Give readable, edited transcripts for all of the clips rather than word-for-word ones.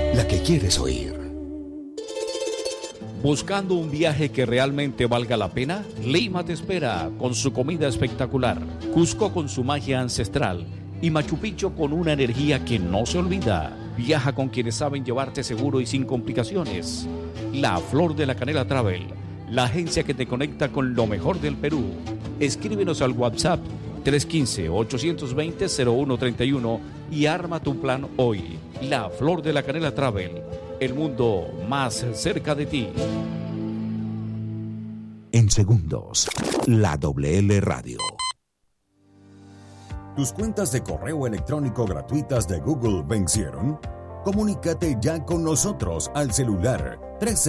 la que quieres oír. ¿Buscando un viaje que realmente valga la pena? Lima te espera con su comida espectacular, Cusco con su magia ancestral y Machu Picchu con una energía que no se olvida. Viaja con quienes saben llevarte seguro y sin complicaciones. La Flor de la Canela Travel, la agencia que te conecta con lo mejor del Perú. Escríbenos al WhatsApp 315-820-0131 y arma tu plan hoy. La Flor de la Canela Travel, el mundo más cerca de ti. En segundos, la WL Radio. ¿Tus cuentas de correo electrónico gratuitas de Google vencieron? Comunícate ya con nosotros al celular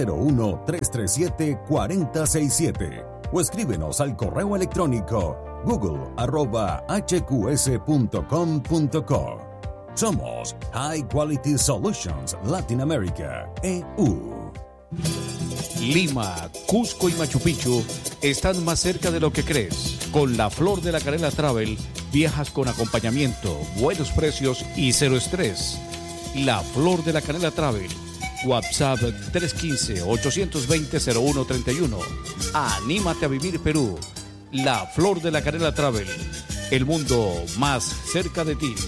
301-337-4067 o escríbenos al correo electrónico google@hqs.com.co. Somos High Quality Solutions Latin America, EU. Lima, Cusco y Machu Picchu están más cerca de lo que crees. Con la Flor de la Canela Travel viajas con acompañamiento, buenos precios y cero estrés. La Flor de la Canela Travel. WhatsApp 315-820-0131. Anímate a vivir Perú. La Flor de la Canela Travel, el mundo más cerca de ti.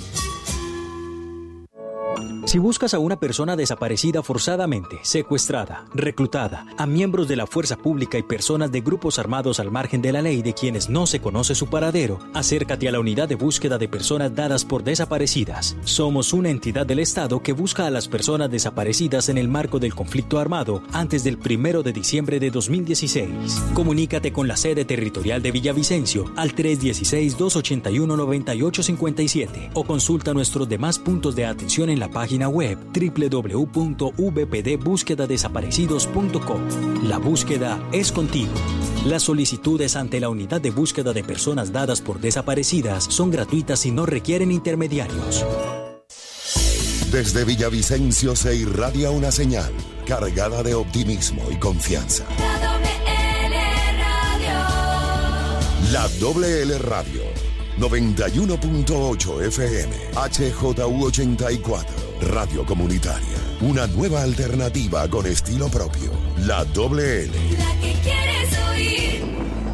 Si buscas a una persona desaparecida forzadamente, secuestrada, reclutada, a miembros de la fuerza pública y personas de grupos armados al margen de la ley de quienes no se conoce su paradero, acércate a la unidad de búsqueda de personas dadas por desaparecidas. Somos una entidad del Estado que busca a las personas desaparecidas en el marco del conflicto armado antes del 1 de diciembre de 2016. Comunícate con la sede territorial de Villavicencio al 316-281-9857 o consulta nuestros demás puntos de atención en la página web www.vpdbúsquedadesaparecidos.com. La búsqueda es contigo. Las solicitudes ante la unidad de búsqueda de personas dadas por desaparecidas son gratuitas y no requieren intermediarios. Desde Villavicencio se irradia una señal cargada de optimismo y confianza. La WL Radio 91.8 FM HJU 84 Radio Comunitaria, una nueva alternativa con estilo propio. La WL. La que quieres oír.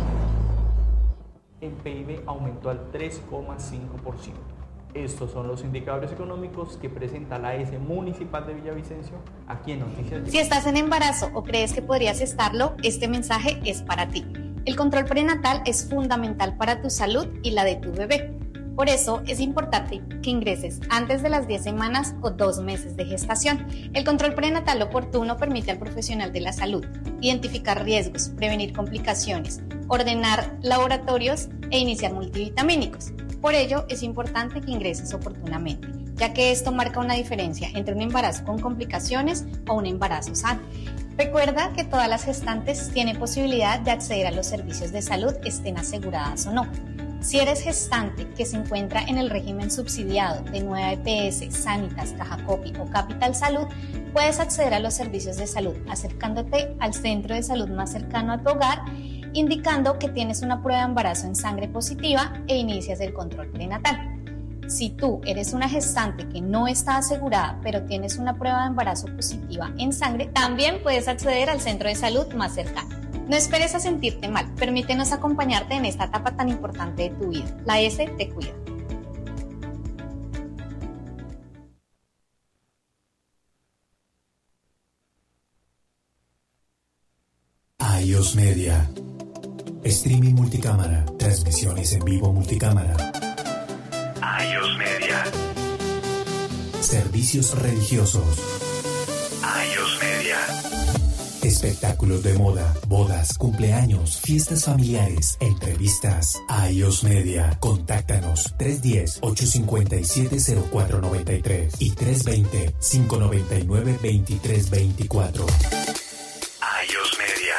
El PIB aumentó al 3,5%. Estos son los indicadores económicos que presenta la AS Municipal de Villavicencio aquí en Noticias. Si estás en embarazo o crees que podrías estarlo, este mensaje es para ti. El control prenatal es fundamental para tu salud y la de tu bebé. Por eso es importante que ingreses antes de las 10 semanas o 2 meses de gestación. El control prenatal oportuno permite al profesional de la salud identificar riesgos, prevenir complicaciones, ordenar laboratorios e iniciar multivitamínicos. Por ello es importante que ingreses oportunamente, ya que esto marca una diferencia entre un embarazo con complicaciones o un embarazo sano. Recuerda que todas las gestantes tienen posibilidad de acceder a los servicios de salud, estén aseguradas o no. Si eres gestante que se encuentra en el régimen subsidiado de Nueva EPS, Sanitas, Cajacopi o Capital Salud, puedes acceder a los servicios de salud acercándote al centro de salud más cercano a tu hogar, indicando que tienes una prueba de embarazo en sangre positiva e inicias el control prenatal. Si tú eres una gestante que no está asegurada, pero tienes una prueba de embarazo positiva en sangre, también puedes acceder al centro de salud más cercano. No esperes a sentirte mal, permítenos acompañarte en esta etapa tan importante de tu vida. La S te cuida. iOS Media. Streaming multicámara, transmisiones en vivo multicámara. iOS Media. Servicios religiosos. iOS Media. Espectáculos de moda, bodas, cumpleaños, fiestas familiares, entrevistas. iOS Media. Contáctanos 310-857-0493 y 320-599-2324. iOS Media.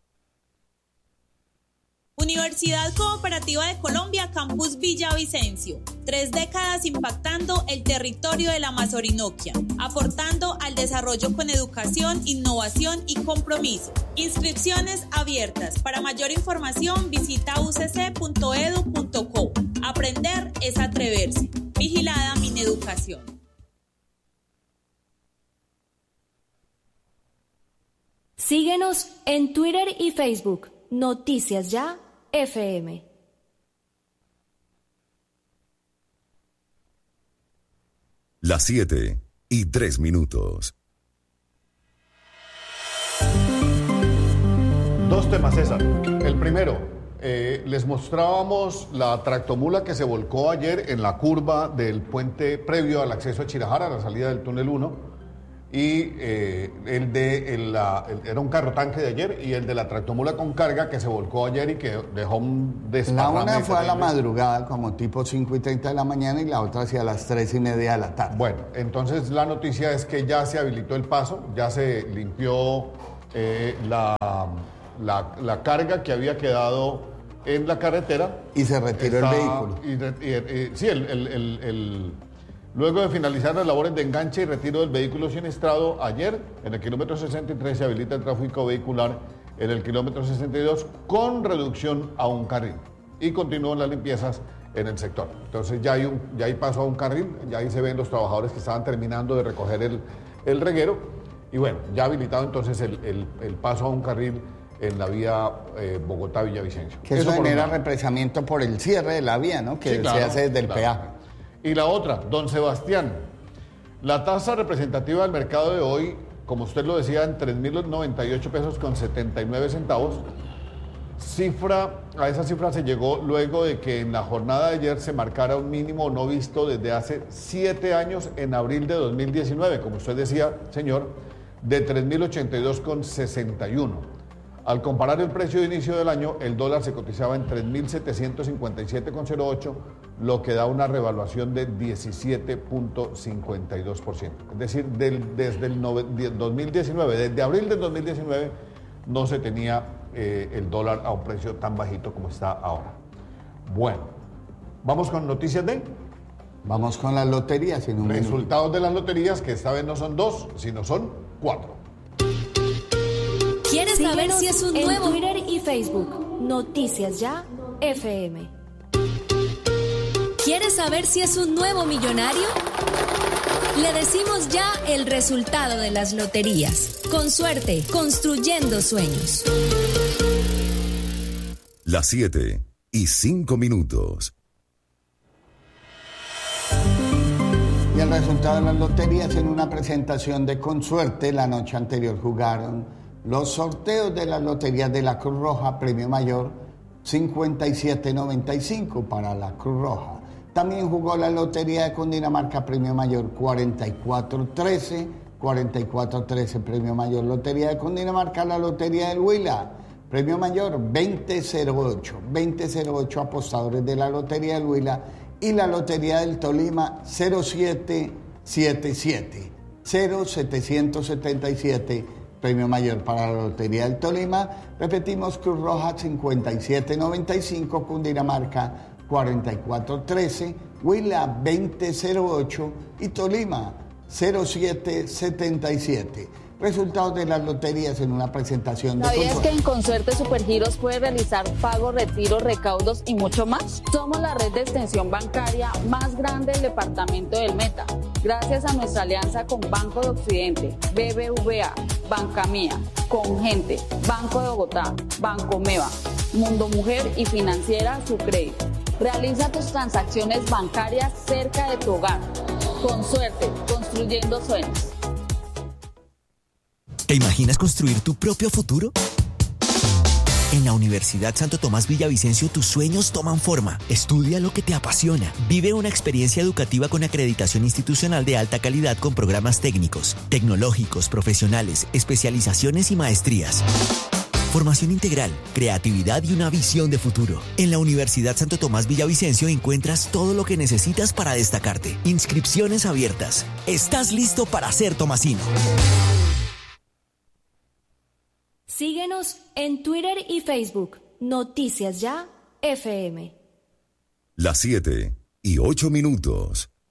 Universidad Cooperativa de Colombia, Campus Villavicencio. 3 décadas impactando el territorio de la Mazorinoquia, aportando al desarrollo con educación, innovación y compromiso. Inscripciones abiertas. Para mayor información visita ucc.edu.co. Aprender es atreverse. Vigilada Mineducación. Síguenos en Twitter y Facebook. Noticias Ya FM. Las 7:03. Dos temas, César. El primero, les mostrábamos la tractomula que se volcó ayer en la curva del puente previo al acceso a Chirajara, a la salida del túnel 1. Y era un carro tanque de ayer, y el de la tractomula con carga que se volcó ayer y que dejó un desparrame. La una fue a la madrugada, como tipo 5:30 de la mañana, y la otra hacia las 3:30 de la tarde. Bueno, entonces la noticia es que ya se habilitó el paso, ya se limpió la carga que había quedado en la carretera. Y se retiró el vehículo. Sí, luego de finalizar las labores de enganche y retiro del vehículo siniestrado, ayer en el kilómetro 63 se habilita el tráfico vehicular en el kilómetro 62 con reducción a un carril, y continúan las limpiezas en el sector. Entonces ya hay paso a un carril, ya ahí se ven los trabajadores que estaban terminando de recoger el reguero, y bueno, ya habilitado entonces el paso a un carril en la vía Bogotá-Villavicencio. Que eso genera represamiento por el cierre de la vía, ¿no? Que sí, claro, se hace desde el peaje. Y la otra, don Sebastián, la tasa representativa del mercado de hoy, como usted lo decía, en 3.098 pesos con 79 centavos. A esa cifra se llegó luego de que en la jornada de ayer se marcara un mínimo no visto desde hace 7 años, en abril de 2019, como usted decía, señor, de 3.082 con 61. Al comparar el precio de inicio del año, el dólar se cotizaba en 3.757,08, lo que da una revaluación de 17.52%. Es decir, desde el 2019, desde abril del 2019, no se tenía el dólar a un precio tan bajito como está ahora. Bueno, vamos con noticias de... Vamos con las loterías. Resultados de las loterías, que esta vez no son 2, sino son 4. ¿Quieres saber si es un nuevo? En Twitter y Facebook. Noticias Ya FM. ¿Quieres saber si es un nuevo millonario? Le decimos ya el resultado de las loterías. Con suerte, construyendo sueños. Las 7:05. Y el resultado de las loterías en una presentación de Con Suerte. La noche anterior jugaron los sorteos de las loterías de la Cruz Roja, premio mayor 57.95 para la Cruz Roja. También jugó la lotería de Cundinamarca, premio mayor 4413, premio mayor lotería de Cundinamarca. La lotería del Huila, premio mayor 2008 apostadores de la lotería del Huila. Y la lotería del Tolima 0777, premio mayor para la lotería del Tolima. Repetimos, Cruz Roja 57.95, Cundinamarca 4413, Huila 2008 y Tolima 0777. Resultados de las loterías en una presentación de ¿Sabías que en Consuerte Supergiros puedes realizar pagos, retiros, recaudos y mucho más? Somos la red de extensión bancaria más grande del departamento del Meta, gracias a nuestra alianza con Banco de Occidente, BBVA, Banca Mía, Congente, Banco de Bogotá, Banco Meva, Mundo Mujer y Financiera Sucrédito. Realiza tus transacciones bancarias cerca de tu hogar. Consuerte, construyendo sueños. ¿Te imaginas construir tu propio futuro? En la Universidad Santo Tomás Villavicencio tus sueños toman forma. Estudia lo que te apasiona. Vive una experiencia educativa con acreditación institucional de alta calidad con programas técnicos, tecnológicos, profesionales, especializaciones y maestrías. Formación integral, creatividad y una visión de futuro. En la Universidad Santo Tomás Villavicencio encuentras todo lo que necesitas para destacarte. Inscripciones abiertas. ¿Estás listo para ser tomasino? Síguenos en Twitter y Facebook. Noticias Ya FM. Las 7:08.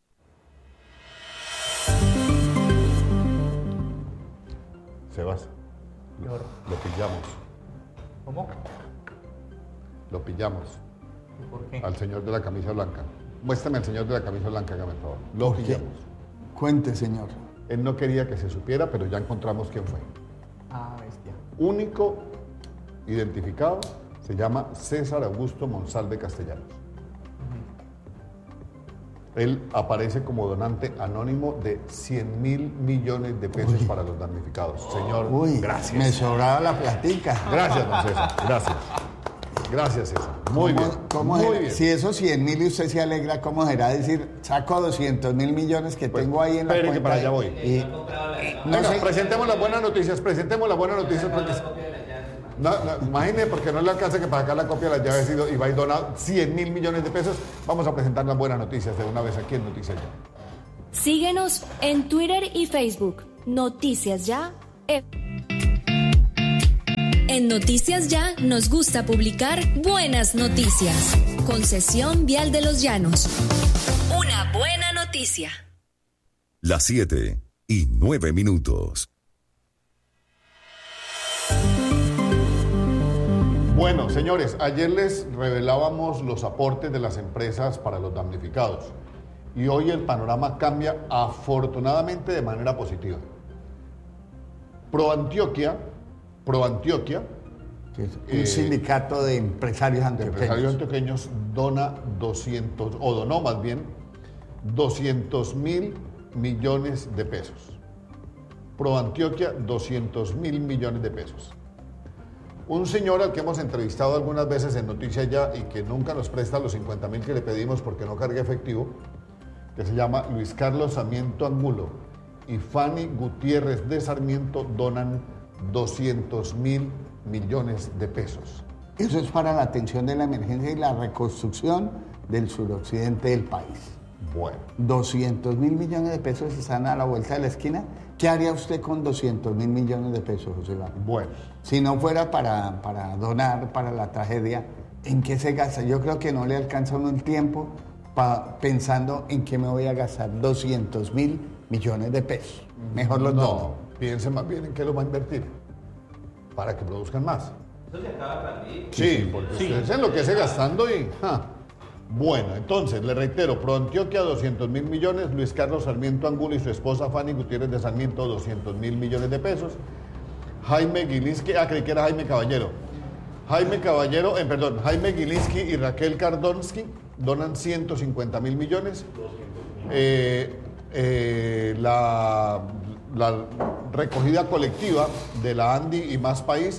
Sebas, lo pillamos. ¿Cómo? Lo pillamos. ¿Por qué? Al señor de la camisa blanca. Muéstrame al señor de la camisa blanca, hágame el favor. Lo pillamos. Cuente, señor. Él no quería que se supiera, pero ya encontramos quién fue. Ah, este. único identificado se llama César Augusto Monsalve Castellanos. Él aparece como donante anónimo de 100.000 millones de pesos para los damnificados. Señor, gracias. Me sobraba la platica. Gracias, don César. Gracias. Gracias, César. Muy bien. Muy bien. Si esos 100.000 y usted se alegra, ¿cómo será decir, saco 200.000 millones que tengo ahí en la cuenta? Que para allá voy. Presentemos las buenas noticias. Porque... No, imagínese, porque no le alcanza que para acá la copia de las llaves y va a ir donar 100.000 millones de pesos. Vamos a presentar las buenas noticias de una vez aquí en Noticias Ya. Síguenos en Twitter y Facebook. Noticias Ya. En Noticias Ya nos gusta publicar buenas noticias. Concesión Vial de los Llanos. Una buena noticia. Las 7:09. Bueno, señores, ayer les revelábamos los aportes de las empresas para los damnificados y hoy el panorama cambia afortunadamente de manera positiva. ProAntioquia, un sindicato de empresarios antioqueños, donó 200.000 millones de pesos. ProAntioquia, 200.000 millones de pesos. Un señor al que hemos entrevistado algunas veces en Noticias Ya y que nunca nos presta los 50.000 que le pedimos porque no carga efectivo, que se llama Luis Carlos Sarmiento Angulo y Fanny Gutiérrez de Sarmiento, donan 200.000 millones de pesos. Eso es para la atención de la emergencia y la reconstrucción del suroccidente del país. Bueno. 200.000 millones de pesos están a la vuelta de la esquina. ¿Qué haría usted con 200.000 millones de pesos, José Iván? Bueno. Si no fuera para donar, para la tragedia, ¿en qué se gasta? Yo creo que no le alcanza uno el tiempo pensando en qué me voy a gastar 200.000 millones de pesos. Mejor los dono. Piense más bien en qué lo va a invertir, para que produzcan más. Eso se acaba rapidito. Sí, porque usted se enloquece gastando y... Bueno, entonces, le reitero, ProAntioquia 200.000 millones, Luis Carlos Sarmiento Angulo y su esposa Fanny Gutiérrez de Sarmiento 200.000 millones de pesos, Jaime Gilinski, creí que era Jaime Caballero, Jaime Gilinski y Raquel Kardonsky donan 150.000 millones, la recogida colectiva de la ANDI y Más País,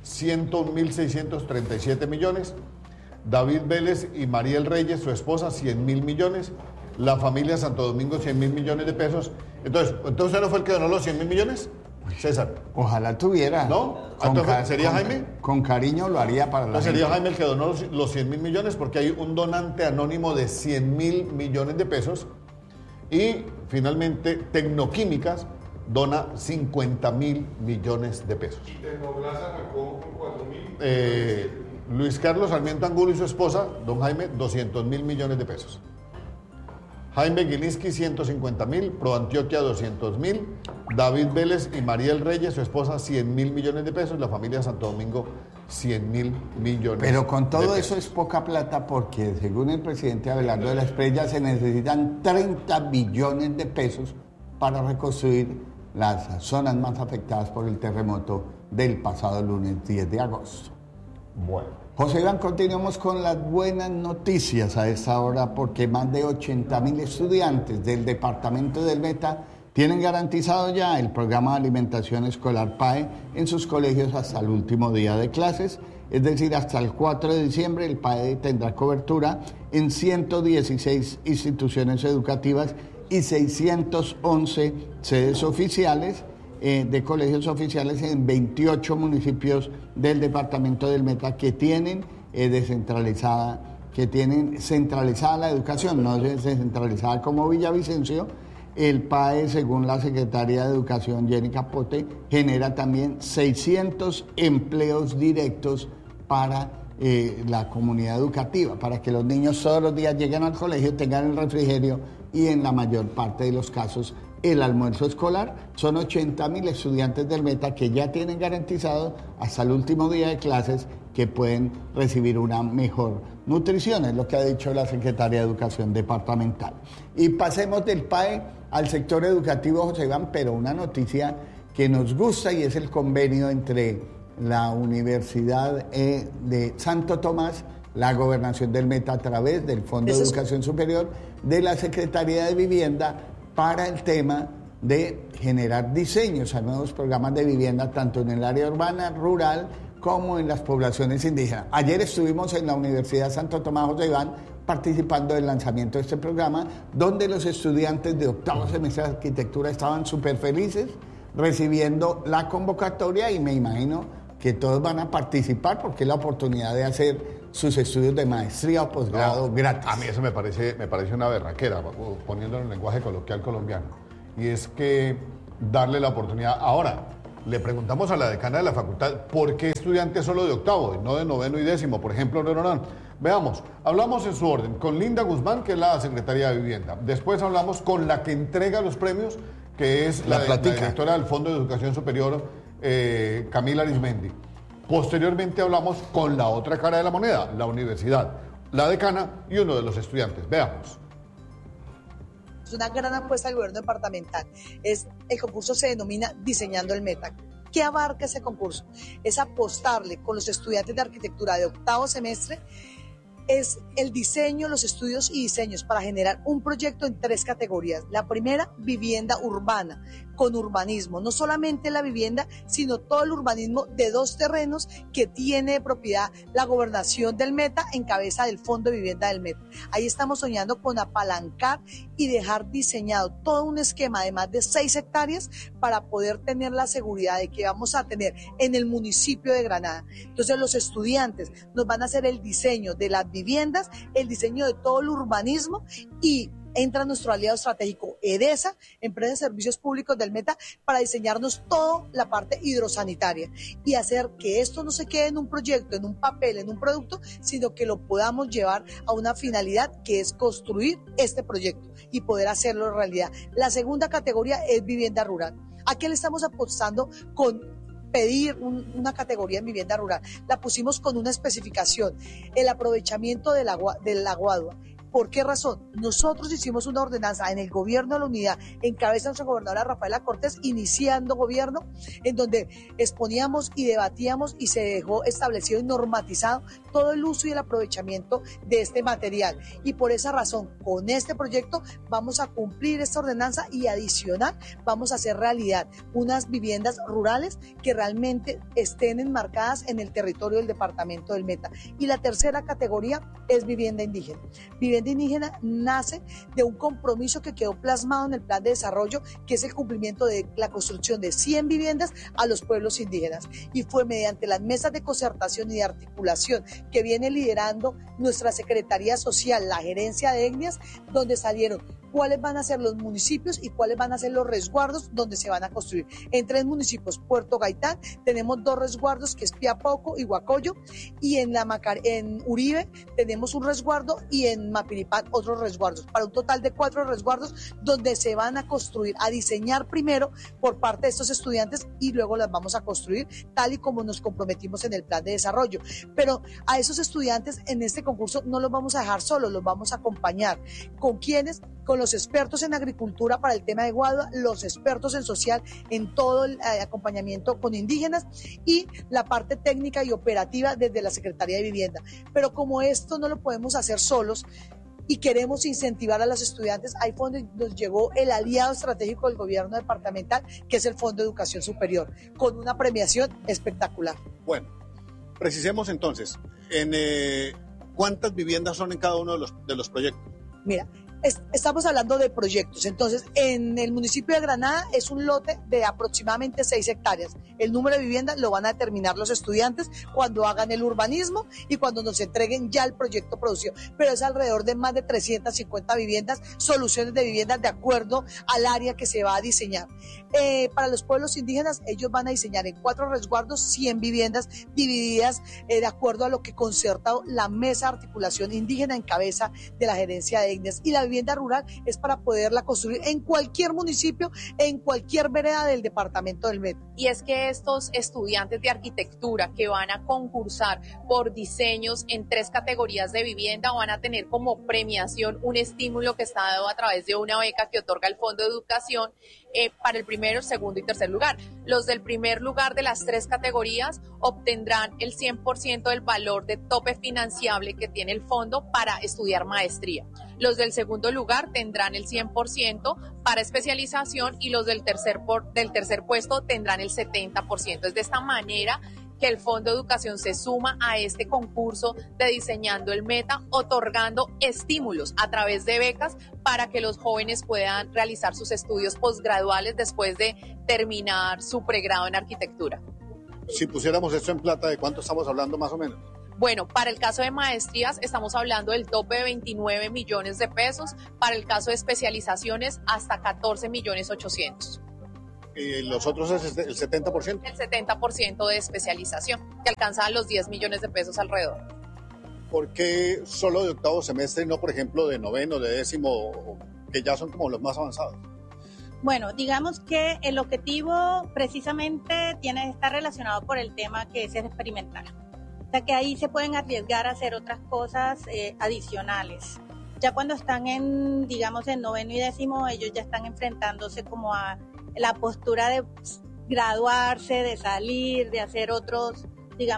101.637 millones, David Vélez y Mariel Reyes, su esposa, 100.000 millones. La familia Santo Domingo, 100.000 millones de pesos. Entonces, ¿usted no fue el que donó los 100.000 millones? César. Ojalá tuviera. ¿No? ¿Sería Jaime? Con cariño lo haría para la gente. Sería Jaime el que donó los 100.000 millones porque hay un donante anónimo de 100.000 millones de pesos. Y finalmente, Tecnoquímicas dona 50.000 millones de pesos. ¿Y Tecnoblasa sacó con 4.000? Luis Carlos Sarmiento Angulo y su esposa, don Jaime, 200.000 millones de pesos. Jaime Gilinski, 150.000, ProAntioquia, 200.000, David Vélez y Mariel Reyes, su esposa, 100.000 millones de pesos, la familia Santo Domingo, 100.000 millones. Pero con todo eso es poca plata porque, según el presidente Abelardo de la Espriella, se necesitan 30 billones de pesos para reconstruir las zonas más afectadas por el terremoto del pasado lunes 10 de agosto. Bueno. José Iván, continuamos con las buenas noticias a esta hora porque más de 80.000 estudiantes del departamento del Meta tienen garantizado ya el programa de alimentación escolar PAE en sus colegios hasta el último día de clases, es decir, hasta el 4 de diciembre el PAE tendrá cobertura en 116 instituciones educativas y 611 sedes oficiales de colegios oficiales en 28 municipios del departamento del Meta que tienen centralizada la educación, no descentralizada como Villavicencio. El PAE, según la secretaria de Educación, Jenny Capote, genera también 600 empleos directos para la comunidad educativa, para que los niños todos los días lleguen al colegio, tengan el refrigerio y en la mayor parte de los casos el almuerzo escolar. Son 80.000 estudiantes del Meta que ya tienen garantizado hasta el último día de clases que pueden recibir una mejor nutrición, es lo que ha dicho la secretaria de Educación departamental. Y pasemos del PAE al sector educativo, José Iván, pero una noticia que nos gusta y es el convenio entre la Universidad de Santo Tomás, la Gobernación del Meta a través del Fondo de Educación Superior, de la Secretaría de Vivienda, para el tema de generar diseños a nuevos programas de vivienda, tanto en el área urbana, rural, como en las poblaciones indígenas. Ayer estuvimos en la Universidad Santo Tomás José Iván participando del lanzamiento de este programa, donde los estudiantes de octavo semestre de arquitectura estaban súper felices recibiendo la convocatoria, y me imagino que todos van a participar porque es la oportunidad de hacer sus estudios de maestría o posgrado gratis. A mí eso me parece una berraquera, poniéndolo en lenguaje coloquial colombiano. Y es que darle la oportunidad. Ahora, le preguntamos a la decana de la facultad, ¿por qué estudiantes solo de octavo y no de noveno y décimo? Por ejemplo, veamos, hablamos en su orden con Linda Guzmán, que es la secretaria de Vivienda. Después hablamos con la que entrega los premios, que es la directora del Fondo de Educación Superior, Camila Arismendi. Posteriormente hablamos con la otra cara de la moneda, la universidad, la decana y uno de los estudiantes. Veamos. Es una gran apuesta del gobierno departamental. El concurso se denomina Diseñando el Meta. ¿Qué abarca ese concurso? Es apostarle con los estudiantes de arquitectura de octavo semestre, es el diseño, los estudios y diseños para generar un proyecto en 3 categorías. La primera, vivienda urbana, con urbanismo, no solamente la vivienda, sino todo el urbanismo de 2 terrenos que tiene de propiedad la gobernación del Meta en cabeza del Fondo de Vivienda del Meta. Ahí estamos soñando con apalancar y dejar diseñado todo un esquema de más de 6 hectáreas para poder tener la seguridad de que vamos a tener en el municipio de Granada. Entonces los estudiantes nos van a hacer el diseño de las viviendas, el diseño de todo el urbanismo, y entra nuestro aliado estratégico EDESA, Empresa de Servicios Públicos del Meta, para diseñarnos toda la parte hidrosanitaria y hacer que esto no se quede en un proyecto, en un papel, en un producto, sino que lo podamos llevar a una finalidad, que es construir este proyecto y poder hacerlo realidad. La segunda categoría es vivienda rural. ¿A qué le estamos apostando con pedir una categoría en vivienda rural? La pusimos con una especificación: el aprovechamiento del aguadua. ¿Por qué razón? Nosotros hicimos una ordenanza en el gobierno de la unidad, en cabeza de nuestra gobernadora Rafaela Cortés, iniciando gobierno, en donde exponíamos y debatíamos y se dejó establecido y normatizado todo el uso y el aprovechamiento de este material. Y por esa razón, con este proyecto vamos a cumplir esta ordenanza, y adicional vamos a hacer realidad unas viviendas rurales que realmente estén enmarcadas en el territorio del departamento del Meta. Y la tercera categoría es vivienda indígena. Vivienda indígena nace de un compromiso que quedó plasmado en el plan de desarrollo, que es el cumplimiento de la construcción de 100 viviendas a los pueblos indígenas, y fue mediante las mesas de concertación y de articulación que viene liderando nuestra Secretaría Social, la gerencia de etnias, donde salieron cuáles van a ser los municipios y cuáles van a ser los resguardos donde se van a construir. En 3 municipios, Puerto Gaitán, tenemos 2 resguardos, que es Piapoco y Huacoyo, y en Uribe tenemos un resguardo, y en Mapiripán otros resguardos, para un total de 4 resguardos donde se van a construir, a diseñar primero por parte de estos estudiantes, y luego las vamos a construir tal y como nos comprometimos en el plan de desarrollo. Pero a esos estudiantes en este concurso no los vamos a dejar solos, los vamos a acompañar. ¿Con quiénes? Con los expertos en agricultura para el tema de Guadua, los expertos en social en todo el acompañamiento con indígenas, y la parte técnica y operativa desde la Secretaría de Vivienda. Pero como esto no lo podemos hacer solos y queremos incentivar a los estudiantes, ahí fue donde nos llegó el aliado estratégico del gobierno departamental, que es el Fondo de Educación Superior, con una premiación espectacular. Bueno, precisemos entonces, ¿cuántas viviendas son en cada uno de los proyectos? Mira, estamos hablando de proyectos. Entonces, en el municipio de Granada es un lote de aproximadamente 6 hectáreas. El número de viviendas lo van a determinar los estudiantes cuando hagan el urbanismo y cuando nos entreguen ya el proyecto producido. Pero es alrededor de más de 350 viviendas, soluciones de viviendas de acuerdo al área que se va a diseñar. Para los pueblos indígenas, ellos van a diseñar en 4 resguardos 100 viviendas divididas de acuerdo a lo que concertó la Mesa de Articulación Indígena en cabeza de la gerencia de etnias. Y la vivienda rural es para poderla construir en cualquier municipio, en cualquier vereda del departamento del Meta. Y es que estos estudiantes de arquitectura que van a concursar por diseños en 3 categorías de vivienda van a tener como premiación un estímulo que está dado a través de una beca que otorga el Fondo de Educación, para el primero, segundo y tercer lugar. Los del primer lugar de las 3 categorías obtendrán el 100% del valor de tope financiable que tiene el fondo para estudiar maestría. Los del segundo lugar tendrán el 100% para especialización y los del tercer puesto tendrán el 70%. Es de esta manera que el Fondo de Educación se suma a este concurso de Diseñando el Meta, otorgando estímulos a través de becas para que los jóvenes puedan realizar sus estudios posgraduales después de terminar su pregrado en arquitectura. Si pusiéramos esto en plata, ¿de cuánto estamos hablando más o menos? Bueno, para el caso de maestrías estamos hablando del tope de 29 millones de pesos, para el caso de especializaciones hasta 14 millones 800. ¿Y los otros es el 70%? El 70% de especialización, que alcanza los 10 millones de pesos alrededor. ¿Por qué solo de octavo semestre y no, por ejemplo, de noveno, de décimo, que ya son como los más avanzados? Bueno, digamos que el objetivo precisamente está relacionado por el tema que es experimental. O sea que ahí se pueden arriesgar a hacer otras cosas adicionales. Ya cuando están en noveno y décimo, ellos ya están enfrentándose como a la postura de graduarse, de salir, de hacer otras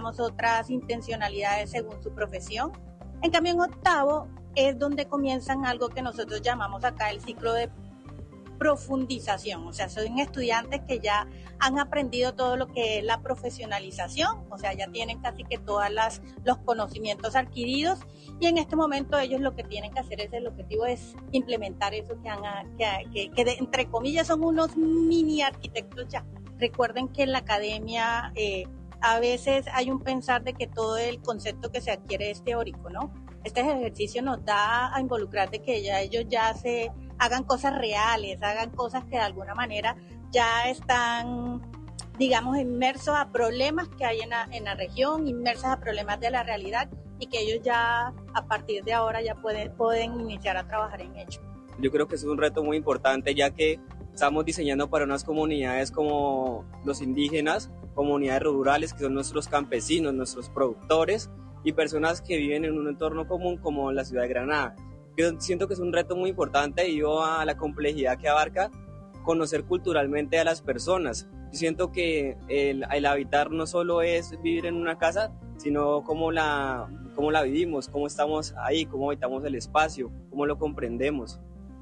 intencionalidades según su profesión. En cambio, en octavo es donde comienzan algo que nosotros llamamos acá el ciclo de profundización, o sea, son estudiantes que ya han aprendido todo lo que es la profesionalización, o sea, ya tienen casi que todos los conocimientos adquiridos y en este momento ellos lo que tienen que hacer el objetivo es implementar eso que entre comillas son unos mini arquitectos ya. Recuerden que en la academia a veces hay un pensar de que todo el concepto que se adquiere es teórico, ¿no? Este ejercicio nos da a involucrar de que ellos ya se hagan cosas reales, hagan cosas que de alguna manera ya están, inmersos a problemas que hay en la región, inmersos a problemas de la realidad y que ellos ya a partir de ahora ya pueden iniciar a trabajar en ello. Yo creo que es un reto muy importante ya que estamos diseñando para unas comunidades como los indígenas, comunidades rurales que son nuestros campesinos, nuestros productores y personas que viven en un entorno común como la ciudad de Granada. Yo siento que es un reto muy importante debido a la complejidad que abarca conocer culturalmente a las personas. Yo siento que el habitar no solo es vivir en una casa, sino cómo la vivimos, cómo estamos ahí, cómo habitamos el espacio, cómo lo comprendemos.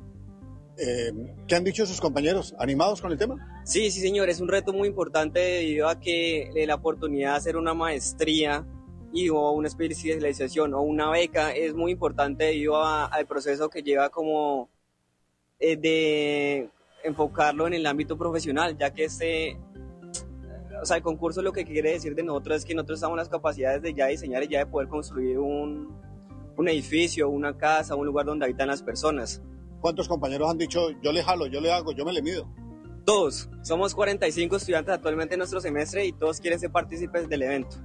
¿Qué han dicho sus compañeros? ¿Animados con el tema? Sí, señor, es un reto muy importante debido a que la oportunidad de hacer una maestría o una especialización o una beca es muy importante debido al proceso que lleva como de enfocarlo en el ámbito profesional, ya que el concurso lo que quiere decir de nosotros es que nosotros estamos en las capacidades de ya diseñar y ya de poder construir un edificio, una casa, un lugar donde habitan las personas. ¿Cuántos compañeros han dicho, yo le jalo, yo le hago, yo me le mido? Todos, somos 45 estudiantes actualmente en nuestro semestre y todos quieren ser partícipes del evento.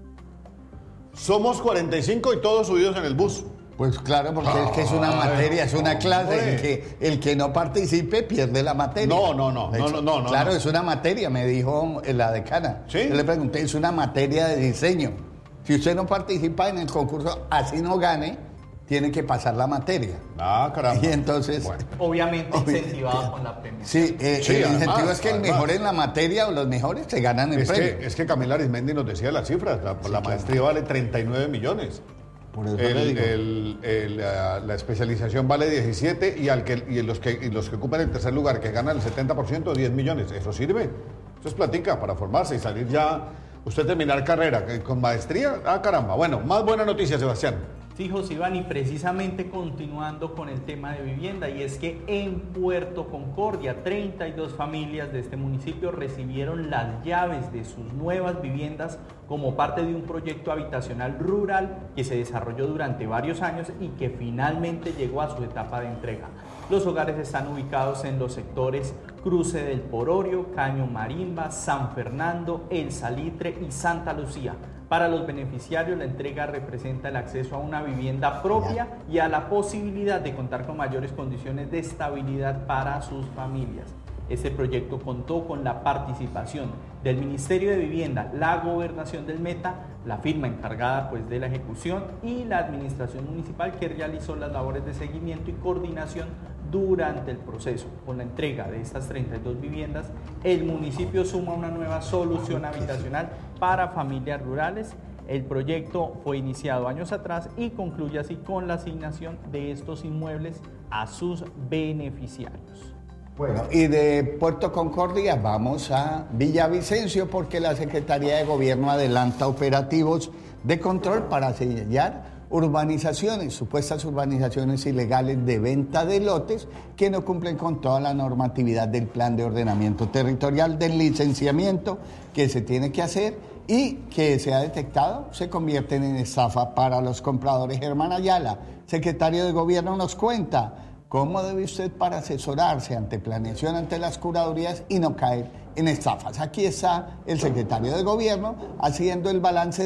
Somos 45 y todos subidos en el bus. Pues claro, porque es que es una materia, es una clase. El que no participe pierde la materia. No. Claro, es una materia, me dijo la decana. ¿Sí? Yo le pregunté, es una materia de diseño. Si usted no participa en el concurso, así no gane, tiene que pasar la materia. Ah, caramba. Y entonces... Bueno, obviamente incentivado con la premia. Sí, el incentivo es que el mejor en la materia o los mejores se ganan el premio. Es que Camila Arismendi nos decía las cifras. La maestría vale 39 millones. Por eso le digo. La especialización vale 17 y los que ocupan el tercer lugar, que ganan el 70%, 10 millones. Eso sirve. Eso es platica para formarse y salir ya. Usted terminar carrera con maestría. Ah, caramba. Bueno, más buena noticia, Sebastián. Sí, José Iván, y precisamente continuando con el tema de vivienda, y es que en Puerto Concordia 32 familias de este municipio recibieron las llaves de sus nuevas viviendas como parte de un proyecto habitacional rural que se desarrolló durante varios años y que finalmente llegó a su etapa de entrega. Los hogares están ubicados en los sectores Cruce del Pororio, Caño Marimba, San Fernando, El Salitre y Santa Lucía. Para los beneficiarios, la entrega representa el acceso a una vivienda propia y a la posibilidad de contar con mayores condiciones de estabilidad para sus familias. Este proyecto contó con la participación del Ministerio de Vivienda, la Gobernación del Meta, la firma encargada de la ejecución y la Administración Municipal que realizó las labores de seguimiento y coordinación durante el proceso. Con la entrega de estas 32 viviendas, el municipio suma una nueva solución habitacional para familias rurales. El proyecto fue iniciado años atrás y concluye así con la asignación de estos inmuebles a sus beneficiarios. Bueno, y de Puerto Concordia vamos a Villavicencio porque la Secretaría de Gobierno adelanta operativos de control para sellar urbanizaciones, supuestas urbanizaciones ilegales de venta de lotes que no cumplen con toda la normatividad del Plan de Ordenamiento Territorial, del licenciamiento que se tiene que hacer y que se ha detectado, se convierten en estafa para los compradores. Germán Ayala, secretario de Gobierno, nos cuenta cómo debe usted para asesorarse ante planeación, ante las curadurías y no caer en estafas. Aquí está el secretario de Gobierno haciendo el balance